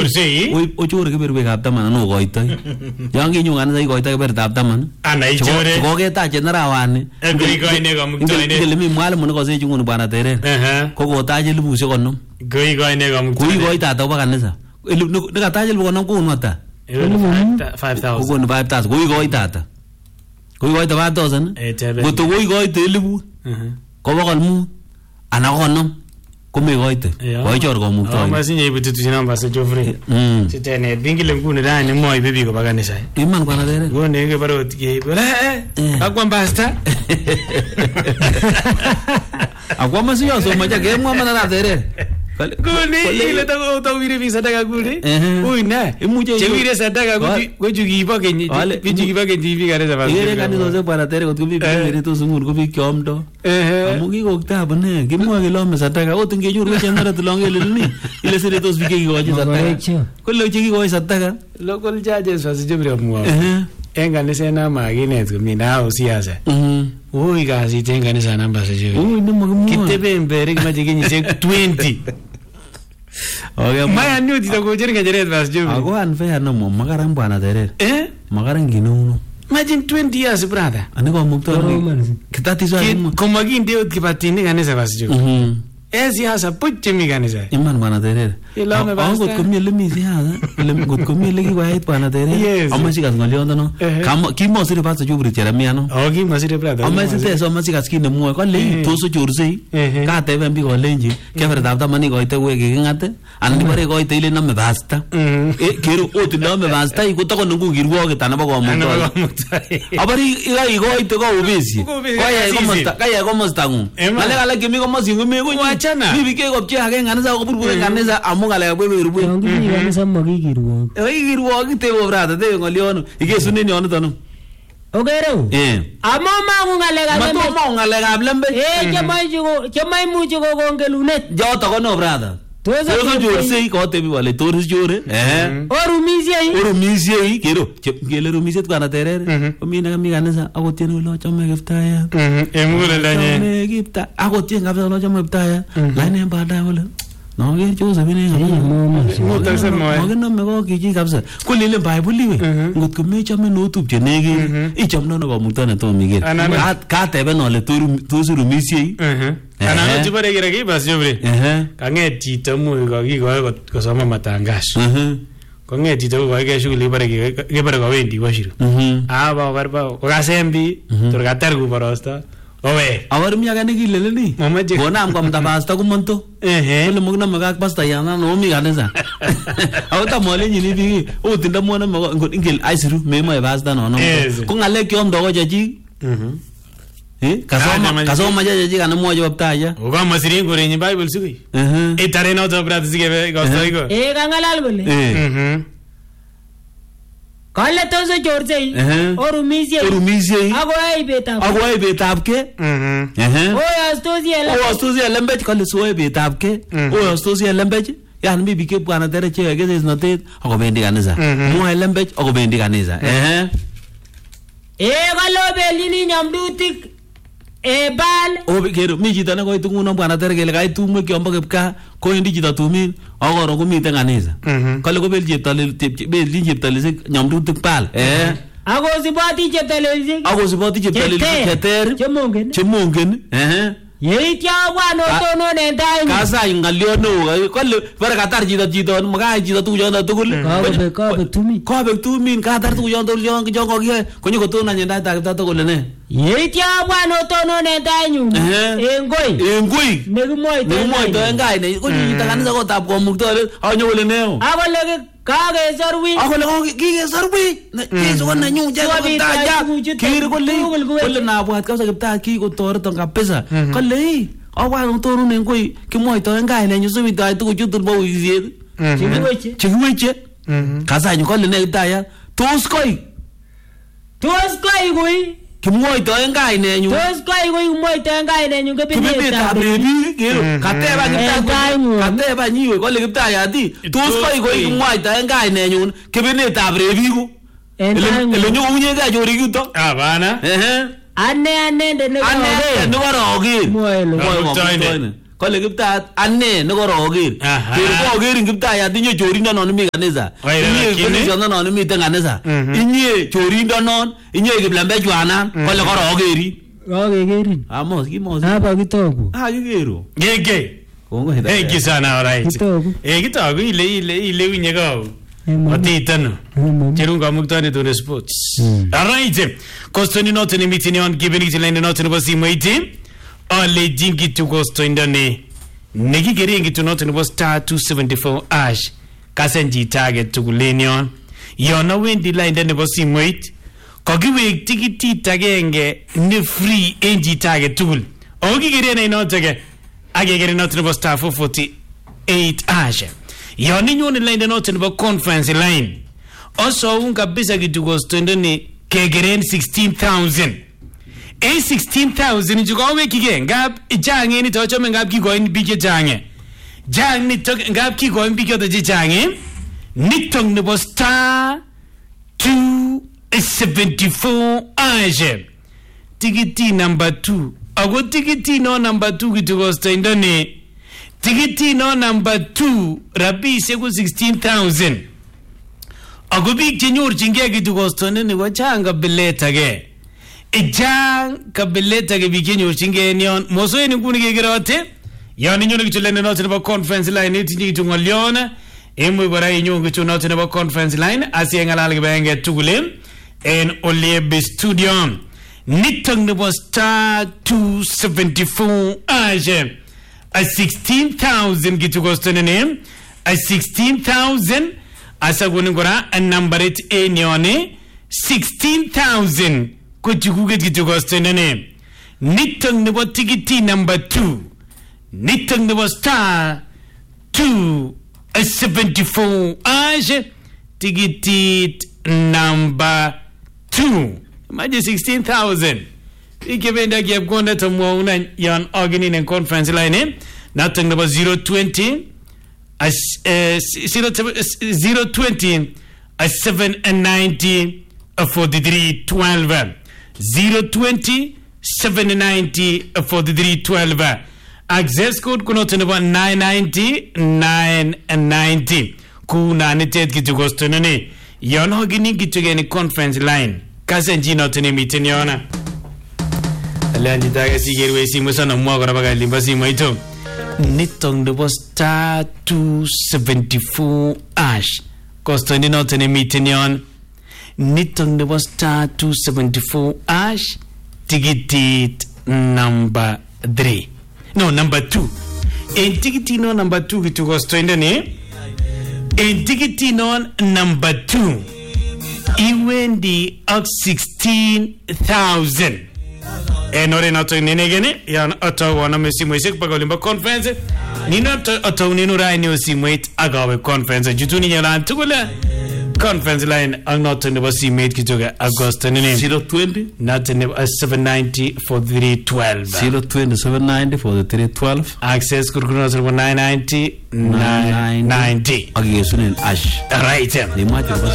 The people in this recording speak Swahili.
chorsei. Ochore keberberkab 10 ano koitoi. Yon kinyo kanisa ikoitoi kebertab 10. Ana ichore. Koketache narawani. Koikoine kamuktoindet. Ngele mi mwalimu nekosech nguni bwana Terere. Ko kotach 50,000. Koikoine kamuktoindet. Koikoitata obo kanisa. Nekatach 50,000 kokonu ata? 5,000. Kokonu 5,000. Koikoitata. Koikoita 5,000. Goto koikoite 1,000. Ko 500 ana 50 komekoite. Koichor kamuktoindet. Masinye ibututu namba sa Geoffrey. Chitene bingile nguni rani moibe biik koba kanisa. Iman bwana Terere. Ngone ngebarot keibe. Akwa pasta. Akwa masiyo somaja kemwa manana Terere. Kuni ile tawire bi sadaka kuni. Uy na. Imuche chewire sadaka kuju kiba kenyi. Biju kiba kenyi bi kanisa basi. Ile kanisa se bwana Terere kotko bi bingire to sungur ko bi kyomdo. Amu kikokta bune kimwa kelome sadaka ot ngejur ko chendara tulongele ni. Ile sire tos bi kikoji sadaka. Kole chekikoji sadaka. Local judges was Geoffrey mwa. Kanisa na maginet kumi na siasa. Uy kasi kanisa namba sa Geoffrey. Uy no magmwa. Kitebe mbere kimaje kenyisiek 20. Okay, maya nyuti takojer ngajeret bas Geoffrey. Ako unfair no mo makaran bwana Terere. Makaran ginuno. Imagine 20 years brother. Ani ko mukto. Kitati swa. Komaginde ot kibatini kanisa bas Geoffrey. Siasa puche mi kanisa. Iman bwana Terere. Ilome bas. Ako ko miele mi siasa. Ngot ko miele ki kwait bwana Terere. Amasikas ngoliondo no. Kimo sire bas Geoffrey Jeremia no. Kimo sire brother. Amasite so amasikas kine mwoe ko le toso chorsei. Ka teben bi ko lenji. Kebertab 10 koite wege kingate. Ani bare koite ile nome basta. Kero ot nome basta iko to konungu kirwoge tanabo ko mukto. Abari ila ikoite ko ubisi. Kaya komosta ngu. Male kala kimi komosi ngumi ko achana. Bibi ke kopche age kanisa ko burbu kanisa amu kala ko berbu. Ngi kanisa magikirwo. Kirwo kitebo brada te ngoliono. Ikesuneni ono tono. Ogero. Amoma ngaleka lembe. Matoma ngaleka lembe. Chemai muchi ko kongelunet. Joto kono brada. Tozo jorse ko tebi wale toris jore. Orumisie kero. Ngele rumisie kana Terere. Omina mi kanisa akotiene lo chome kiftaya. Emule lanye. Me kifta akotiene kabisa lo chome kiftaya. Lane bada wala. No ke chose bine ngamo ko kiji kabisa kulile bible we ngot ko me chame no tupche nege ichamno no bamutana to migel ka tebe no le turu misie ana no tibare gira ki bas Geoffrey kanget chito mu ko kiko kosoma matangazo konget chito ko ke shughuli bare ke bare ko wendi washiru ba barba ko kasembi turgater ku borosta owe awar mi agane kilele ni bona am kam tabasta kumonto ole mugna magak pasta yana no mi kanisa awta mole nyini bi o tinda mona mago ngil aisiru me mo basta no ko ngale kyom dogo jaji kasoma jaji kana mojo baptaya o ga masiri gore ni bible sugui tare no to brat sige go stoigo kangalal gole Kale tozo chorsei orumisie ago betab ke oyastozi elembech kale soe betab ke oyastozi elembech yan bibi ke bwana Terere che ke is noted ago bendi kanisa mo elembech ago bendi kanisa kalo belini nyamdutik bal kero mi chito ne koitu nguno bwana Terere kele kai tumwe kyombo kipka ko indi chito tumin agoro ko miten kanisa kale ko bel cheptale nyamdutik bal Ako sibati cheptalelisiek cheter chemongen yeitya bwana otonon en tai kasai ngalio no kole bare katar chito makai chito tuyondo tugul kobek tumin katar tuyondo yon kokiyoe konyo kotonon nyenda takipta tugul ne yeitya bwana otonon en tai nyun engoi nekimoito en kaine ko chito kanisa kotab komuktore anyo kole neo akole kakesorwi akole kikesorwi Yesu ko nenyu je kiptaja kir kole nabwat kabisa kiptaja kikotoreton kabisa kole awwa otonon en koi kimoito en kaine nyu subita tukuchutul bo uisiet chekiweche kasanyu kole ne kiptaja tos koi kui kimwoito en kainenyu tos koi kimwoito en kainenyu kebenetab rebi kero kateba nyiwe kole kiptayati tos koi kimwoito en kainenyu kebenetab rebi ku ele nyo unye ka jori kuto abana anende ne koroge kole Kiptayat ane nekoroger keroger Kiptayat inye chorindo non mi kanisa inye kanisa non mi kanisa inye chorindo non inye kiplembechwana kole korogeri Rogegerin. Amos kimos Hapa kitogu. Kigero Gege. Thank you sana, all right. Kitogu ile winyego. Matitano. Chirunga muktani to the sports. All right. Kostoni not in meeting on giving it land not in was waiting. Ole jingi to kosto indane. Negi geringi to not in was star 274 ash. Kasenji target to Lenion. Yona wendi line then was wait. Kogiwe tikiti tagenge ni free NG target tool. Ogi gerene no tage. Age gerene not in was star 448 ash. Yoni nyoni line not in was conference line. Also unka bisa kituko stondoni kegeren 16,000. 16,000 jukowe kige ngap jange ni tocho ngap kigo in bige jange. Jang ni tok ngap kigo in bige to jange. Nitong ni was star 274 age. Tikiti number 2. Ago tikiti no number 2 kituko stondoni. Tikiti no number 2 rabi segu 16,000. Ago big chenyor chinge kituko stondoni wachanga bileta ge. Ejang kabeleta ke bikenyo chinge nyon moso ni kuni ke gerote yani nyono kichulene note na conference line itinyi kitungoliona emwe bara inyo kichu note na conference line asiengala ke benge tugule en olebe studio nitong ne star 274 age a 16,000 kitu kostone name a 16,000 asaguni gora a number it enyone 16,000 Kuchukuget kitugostene nitong nebo tikiti number 2 nitong nebo star 274 age tikiti number 2 maji 16,000 ikibenda kiepkonda tomwauna yan organin and conference line natong nebo 020 020 790 4312 020 790 4312 access code kunote nebo 990 kuna nitet kitugostonone yono gini kitugeni conference line kasenji notene meeting yona alanji daga sigerwe simu sana mwagora baga limba simu ito nitong nebo star 274 ash kostoni notene meeting yona nitong nebo star 274 ash tikitit number 3 no number 2 en tikiti no number 2 kituko stoindene en tikiti no number 2 iwendi ak 16,000 en ore nato nenegene yan ato wana mesimoisek pagolimba conference nina ato ninu raini osimweit agawe conference jutuni nyalan tukula conference line ang not in the made kitoga August name 020 not in 790 for 312 020 790 for 312 access kurkuno 990 990 agiyesunen ash right